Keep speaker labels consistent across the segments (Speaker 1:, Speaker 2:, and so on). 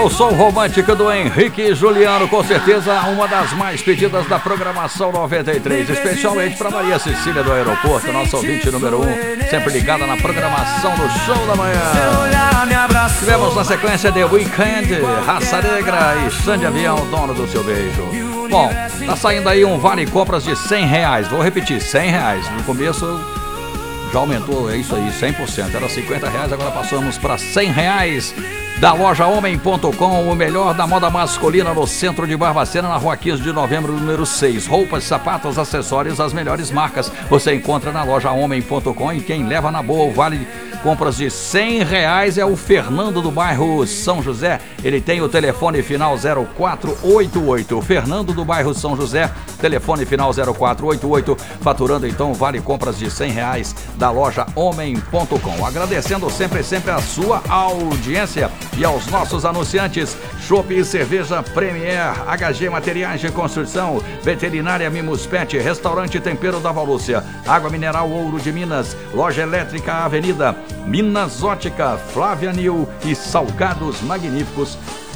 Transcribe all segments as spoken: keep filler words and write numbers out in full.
Speaker 1: som romântico do Henrique e Juliano, com certeza uma das mais pedidas da programação noventa e três, especialmente para Maria Cecília do Aeroporto, nossa ouvinte número um, sempre ligada na programação do Show da Manhã. Tivemos na sequência The Weeknd, Raça Negra e Xande Avião, dono do seu beijo. Bom, tá saindo aí um vale compras de cem reais, vou repetir, cem reais. No começo já aumentou, é isso aí, cem por cento, era cinquenta reais, agora passamos para cem reais. Da loja homem ponto com, o melhor da moda masculina no centro de Barbacena, na rua quinze de novembro, número seis. Roupas, sapatos, acessórios, as melhores marcas você encontra na loja homem ponto com, e quem leva na boa o vale compras de cem reais é o Fernando do bairro São José. Ele tem o telefone final zero quatro oito oito. O Fernando do bairro São José, telefone final zero quatro oito oito, faturando então vale compras de cem reais da loja homem ponto com. Agradecendo sempre, sempre a sua audiência e aos nossos anunciantes: Chopp e Cerveja Premier, H G Materiais de Construção, Veterinária Mimos Pet, Restaurante Tempero da Valúcia, Água Mineral Ouro de Minas, Loja Elétrica Avenida, Minas Ótica, Flávia Nil e Salgados Magníficos.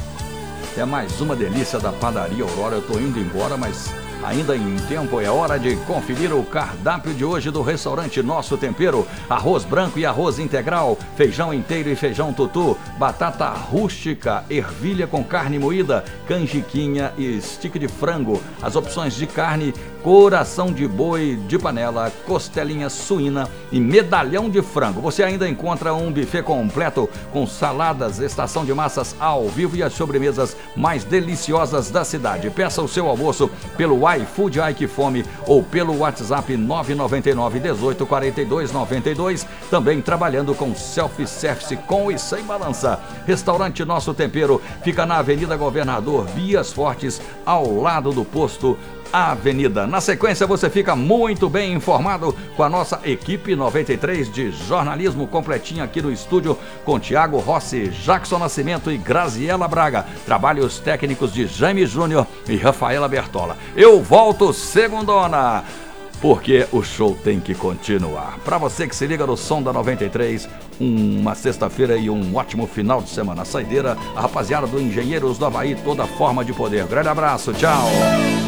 Speaker 1: É mais uma delícia da Padaria Aurora. Eu tô indo embora, mas ainda em tempo é hora de conferir o cardápio de hoje do restaurante Nosso Tempero. Arroz branco e arroz integral, feijão inteiro e feijão tutu, batata rústica, ervilha com carne moída, canjiquinha e stick de frango. As opções de carne: coração de boi de panela, costelinha suína e medalhão de frango. Você ainda encontra um buffet completo com saladas, estação de massas ao vivo e as sobremesas mais deliciosas da cidade. Peça o seu almoço pelo iFood Ike Fome ou pelo WhatsApp nove nove nove, dezoito, quarenta e dois, noventa e dois. Também trabalhando com self-service com e sem balança. Restaurante Nosso Tempero fica na Avenida Governador Bias Fortes, ao lado do posto Avenida. Na sequência você fica muito bem informado com a nossa equipe noventa e três de jornalismo completinha aqui no estúdio, com Tiago Rossi, Jackson Nascimento e Graziela Braga. Trabalhos técnicos de Jaime Júnior e Rafaela Bertola. Eu volto segundona, porque o show tem que continuar. Para você que se liga no som da noventa e três, uma sexta-feira e um ótimo final de semana. A saideira, a rapaziada do Engenheiros do Havaí, toda forma de poder. Grande abraço, tchau!